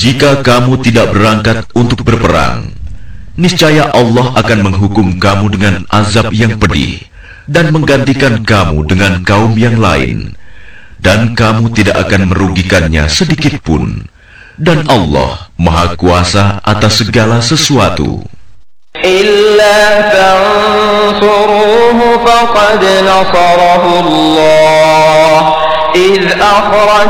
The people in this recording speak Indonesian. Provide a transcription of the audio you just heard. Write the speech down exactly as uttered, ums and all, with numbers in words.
Jika kamu tidak berangkat untuk berperang, niscaya Allah akan menghukum kamu dengan azab yang pedih dan menggantikan kamu dengan kaum yang lain, dan kamu tidak akan merugikannya sedikit pun. Dan Allah Maha Kuasa atas segala sesuatu. إلا تنصروه فقد نصره الله إذ أخرج